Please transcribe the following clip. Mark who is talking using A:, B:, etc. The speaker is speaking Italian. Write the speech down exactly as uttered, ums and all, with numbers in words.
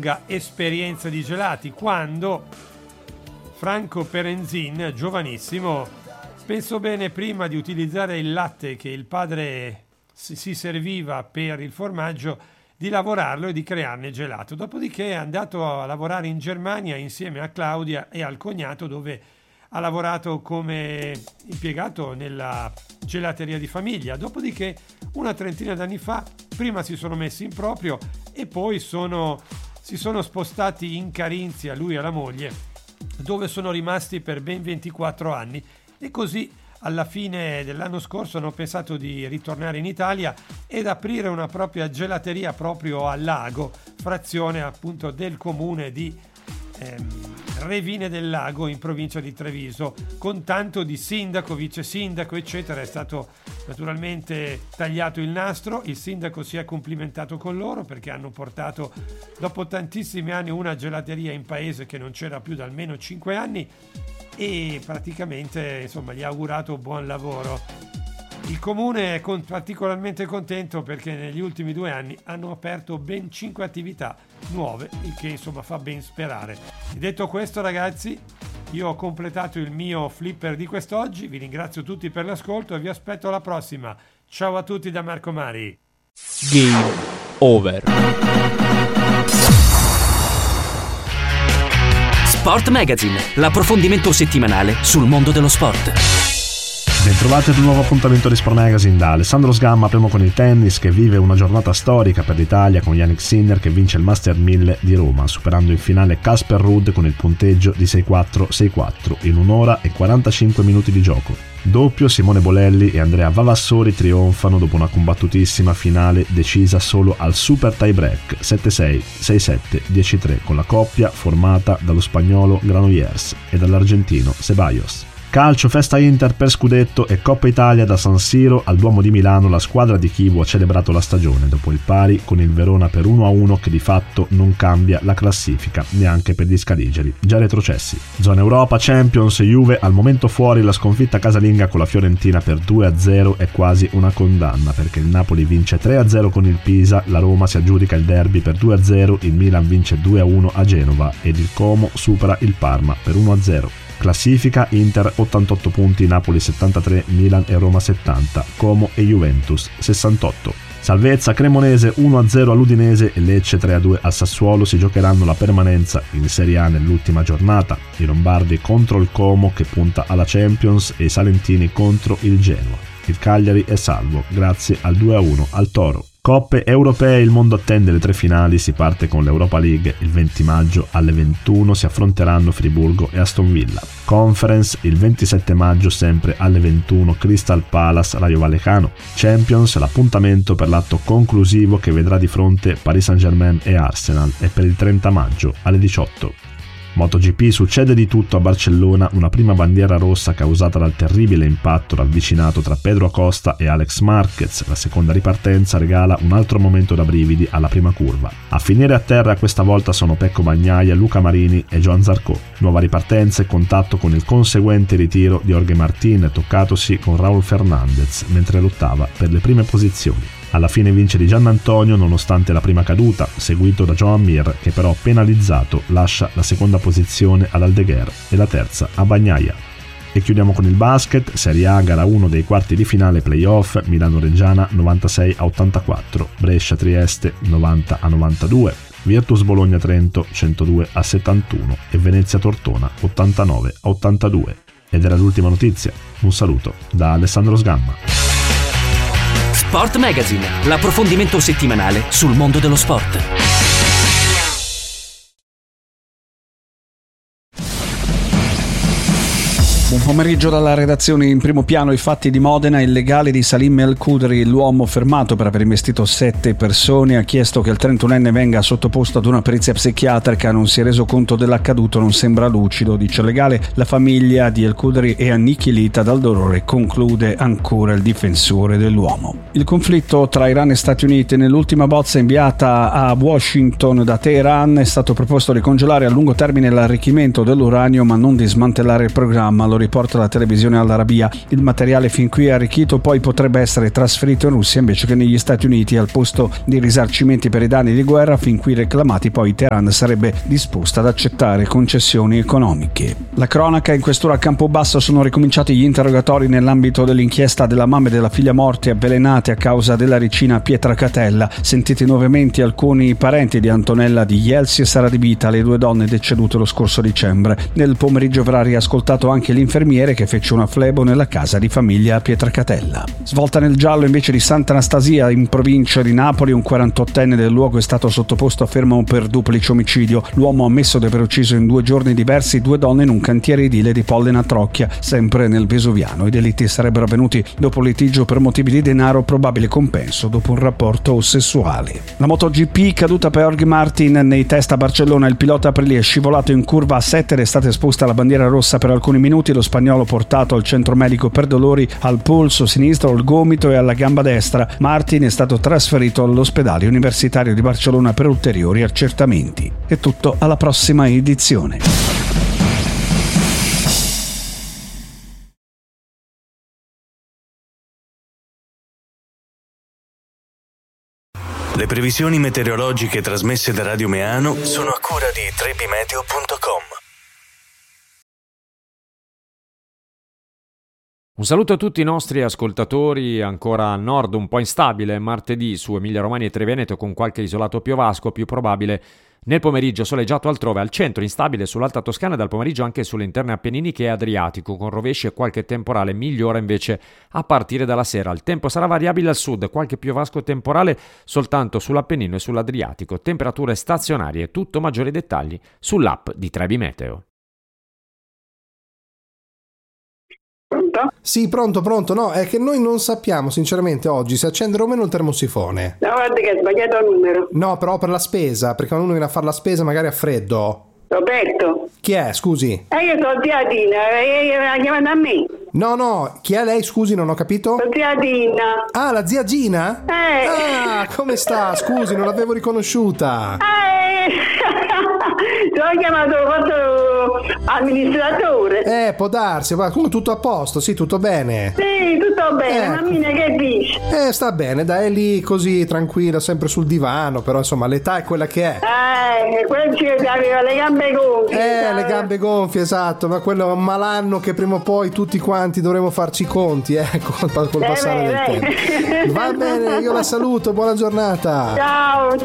A: lunga esperienza di gelati, quando Franco Perenzin, giovanissimo, pensò bene, prima di utilizzare il latte che il padre si serviva per il formaggio, di lavorarlo e di crearne gelato. Dopodiché è andato a lavorare in Germania insieme a Claudia e al cognato, dove ha lavorato come impiegato nella gelateria di famiglia. Dopodiché, una trentina d'anni fa, prima si sono messi in proprio e poi sono, si sono spostati in Carinzia, lui e la moglie, dove sono rimasti per ben ventiquattro anni, e così alla fine dell'anno scorso hanno pensato di ritornare in Italia ed aprire una propria gelateria proprio a Lago, frazione appunto del comune di ehm, Revine del Lago, in provincia di Treviso, con tanto di sindaco, vice sindaco eccetera. È stato naturalmente tagliato il nastro, il sindaco si è complimentato con loro perché hanno portato dopo tantissimi anni una gelateria in paese che non c'era più da almeno cinque anni, e praticamente insomma gli ha augurato buon lavoro. Il comune è con, particolarmente contento perché negli ultimi due anni hanno aperto ben cinque attività nuove, il che insomma fa ben sperare. Detto questo, ragazzi, io ho completato il mio flipper di quest'oggi, vi ringrazio tutti per l'ascolto e vi aspetto alla prossima. Ciao a tutti da Marco Mari.
B: Game over.
C: Sport Magazine, l'approfondimento settimanale sul mondo dello sport.
D: Bentrovati ad un nuovo appuntamento di Sport Magazine da Alessandro Sgamma. Apriamo con il tennis, che vive una giornata storica per l'Italia con Jannik Sinner che vince il Master mille di Roma, superando in finale Casper Ruud con il punteggio di sei quattro sei quattro in un'ora e quarantacinque minuti di gioco. Doppio, Simone Bolelli e Andrea Vavassori trionfano dopo una combattutissima finale decisa solo al super tie break sette sei sei sette dieci tre, con la coppia formata dallo spagnolo Granollers e dall'argentino Ceballos. Calcio, festa Inter per scudetto e Coppa Italia da San Siro al Duomo di Milano. La squadra di Chievo ha celebrato la stagione dopo il pari con il Verona per uno a uno, che di fatto non cambia la classifica neanche per gli scaligeri già retrocessi. Zona Europa, Champions, Juve al momento fuori. La sconfitta casalinga con la Fiorentina per due a zero è quasi una condanna, perché il Napoli vince tre a zero con il Pisa, la Roma si aggiudica il derby per due a zero, il Milan vince due a uno a Genova ed il Como supera il Parma per uno a zero. Classifica: Inter ottantotto punti, Napoli settantatré, Milan e Roma settanta, Como e Juventus sessantotto. Salvezza: Cremonese uno a zero all'Udinese e Lecce tre a due al Sassuolo si giocheranno la permanenza in Serie A nell'ultima giornata. I Lombardi contro il Como, che punta alla Champions, e i Salentini contro il Genoa. Il Cagliari è salvo grazie al due a uno al Toro. Coppe europee, il mondo attende le tre finali. Si parte con l'Europa League il venti maggio alle ventuno, si affronteranno Friburgo e Aston Villa. Conference il ventisette maggio sempre alle ventuno, Crystal Palace Rayo Vallecano. Champions, l'appuntamento per l'atto conclusivo che vedrà di fronte Paris Saint-Germain e Arsenal, è per il trenta maggio alle diciotto. MotoGP, succede di tutto a Barcellona, una prima bandiera rossa causata dal terribile impatto ravvicinato tra Pedro Acosta e Alex Marquez. La seconda ripartenza regala un altro momento da brividi alla prima curva. A finire a terra questa volta sono Pecco Bagnaia, Luca Marini e Joan Zarco. Nuova ripartenza e contatto con il conseguente ritiro di Jorge Martin, toccatosi con Raul Fernandez mentre lottava per le prime posizioni. Alla fine vince Di Giannantonio nonostante la prima caduta, seguito da Joan Mir, che però penalizzato lascia la seconda posizione ad Aldeguer e la terza a Bagnaia. E chiudiamo con il basket, Serie A, gara uno dei quarti di finale playoff, Milano-Reggiana novantasei a ottantaquattro, Brescia-Trieste novanta a novantadue, Virtus Bologna-Trento centodue a settantuno e Venezia-Tortona ottantanove a ottantadue. Ed era l'ultima notizia. Un saluto da Alessandro Sgamma.
C: Sport Magazine, l'approfondimento settimanale sul mondo dello sport.
E: Buon pomeriggio dalla redazione. In primo piano i fatti di Modena. Il legale di Salim El Kudri, l'uomo fermato per aver investito sette persone, ha chiesto che il trentunenne venga sottoposto ad una perizia psichiatrica. Non si è reso conto dell'accaduto, non sembra lucido, dice il legale. La famiglia di El Kudri è annichilita dal dolore, conclude ancora il difensore dell'uomo. Il conflitto tra Iran e Stati Uniti. Nell'ultima bozza inviata a Washington da Teheran è stato proposto di congelare a lungo termine l'arricchimento dell'uranio ma non di smantellare il programma. Lo riporta la televisione Al Arabiya. Il materiale fin qui arricchito poi potrebbe essere trasferito in Russia invece che negli Stati Uniti. Al posto di risarcimenti per i danni di guerra fin qui reclamati, poi Teheran sarebbe disposta ad accettare concessioni economiche. La cronaca: in questura a Campobasso sono ricominciati gli interrogatori nell'ambito dell'inchiesta della mamma e della figlia morte avvelenate a causa della ricina Pietracatella. Sentiti nuovamente alcuni parenti di Antonella Di Jelsi e Sara Di Vita, le due donne decedute lo scorso dicembre. Nel pomeriggio verrà riascoltato anche l'infermiere che fece una flebo nella casa di famiglia a Pietracatella. Svolta nel giallo invece di Sant'Anastasia, in provincia di Napoli, un quarantottenne del luogo è stato sottoposto a fermo per duplice omicidio. L'uomo ha ammesso di aver ucciso in due giorni diversi due donne in un cantiere edile di Pollena Trocchia, sempre nel Vesuviano. I delitti sarebbero avvenuti dopo litigio per motivi di denaro, probabile compenso dopo un rapporto sessuale. La MotoGP, caduta per Jorge Martin nei test a Barcellona. Il pilota Aprilia è scivolato in curva a sette ed è stata esposta la bandiera rossa per alcuni minuti. Lo spagnolo portato al centro medico per dolori al polso sinistro, al gomito e alla gamba destra. Martin è stato trasferito all'ospedale universitario di Barcellona per ulteriori accertamenti. È tutto, alla prossima edizione.
F: Le previsioni meteorologiche trasmesse da Radio Meano sono a cura di trebimeteo punto com.
G: Un saluto a tutti i nostri ascoltatori. Ancora a nord un po' instabile martedì su Emilia-Romagna e Triveneto, con qualche isolato piovasco, più probabile nel pomeriggio soleggiato altrove. Al centro instabile sull'Alta Toscana, dal pomeriggio anche sulle interne Appenniniche e Adriatico, con rovesci e qualche temporale. Migliora invece a partire dalla sera. Il tempo sarà variabile al sud, qualche piovasco temporale soltanto sull'Appennino e sull'Adriatico. Temperature stazionarie. Tutto, maggiori dettagli sull'app di Trebi Meteo.
H: Pronto?
I: Sì, pronto, pronto. No, è che noi non sappiamo sinceramente oggi se accendere o meno il termosifone.
H: No, guarda che hai sbagliato il numero.
I: No, però per la spesa, perché quando uno viene a fare la spesa magari ha freddo.
H: Roberto.
I: Chi è, scusi?
H: Eh, io sono zia Dina, e la chiamata a me.
I: No, no, chi è lei, scusi, non ho capito?
H: Sono zia Dina.
I: Ah, la zia Gina?
H: Eh.
I: Ah, come sta? Scusi, non l'avevo riconosciuta.
H: Eh, sono chiamato il vostro amministratore.
I: Eh, può darsi, ma comunque tutto a posto, sì, tutto bene.
H: Sì, tutto bene,
I: Ecco.
H: mammina che dici?
I: Eh, sta bene, dai, è lì così tranquilla, sempre sul divano, però insomma l'età è quella che è.
H: Eh, quello ci aveva le gambe gonfie.
I: Eh,
H: sai?
I: le gambe gonfie, esatto, ma quello è un malanno che prima o poi tutti quanti dovremo farci i conti, eh, col, col passare
H: Eh,
I: del
H: beh,
I: tempo. Va bene, io la saluto, buona giornata.
H: Ciao.